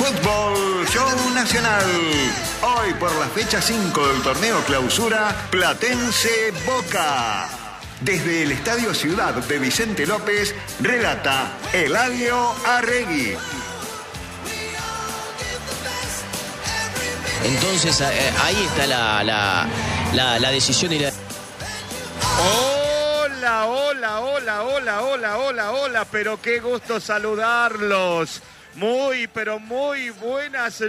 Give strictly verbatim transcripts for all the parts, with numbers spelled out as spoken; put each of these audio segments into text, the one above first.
Fútbol Show Nacional. Hoy por la fecha cinco del torneo clausura, Platense Boca. Desde el Estadio Ciudad de Vicente López, relata Eladio Arregui. Entonces ahí está la, la, la, la decisión y la... Hola, hola, hola, hola, hola, hola, hola, pero qué gusto saludarlos. Muy, pero muy buenas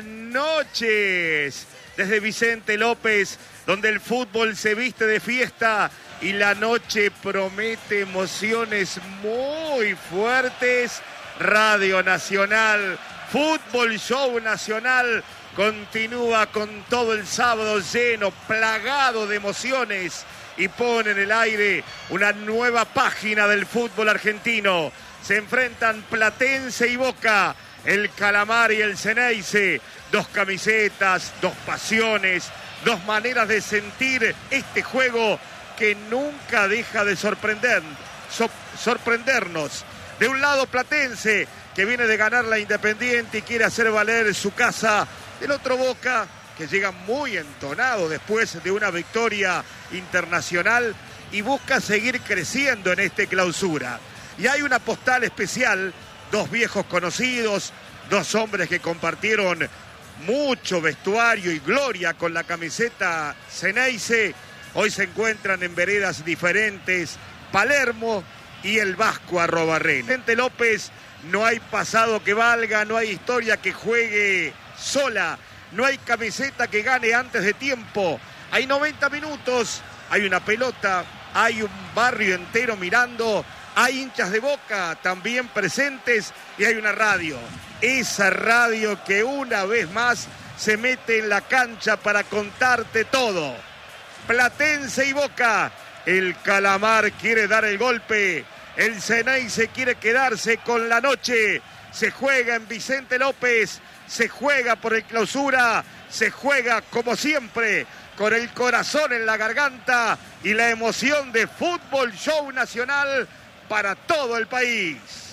noches. Desde Vicente López, donde el fútbol se viste de fiesta y la noche promete emociones muy fuertes. Radio Nacional, Fútbol Show Nacional, continúa con todo el sábado lleno, plagado de emociones y pone en el aire una nueva página del fútbol argentino. Se enfrentan Platense y Boca, el Calamar y el Xeneize. Dos camisetas, dos pasiones, dos maneras de sentir este juego que nunca deja de sorprender, so, sorprendernos. De un lado Platense, que viene de ganar la Independiente y quiere hacer valer su casa. Del otro Boca, que llega muy entonado después de una victoria internacional y busca seguir creciendo en este clausura. Y hay una postal especial, dos viejos conocidos, dos hombres que compartieron mucho vestuario y gloria con la camiseta Xeneize. Hoy se encuentran en veredas diferentes, Palermo y el Vasco Arrobarrena. Vicente López, no hay pasado que valga, no hay historia que juegue sola, no hay camiseta que gane antes de tiempo. Hay noventa minutos, hay una pelota, hay un barrio entero mirando, hay hinchas de Boca también presentes y hay una radio. Esa radio que una vez más se mete en la cancha para contarte todo. Platense y Boca, el Calamar quiere dar el golpe, el Xeneize quiere quedarse con la noche. Se juega en Vicente López, se juega por el clausura, se juega como siempre, con el corazón en la garganta y la emoción de Fútbol Show Nacional para todo el país.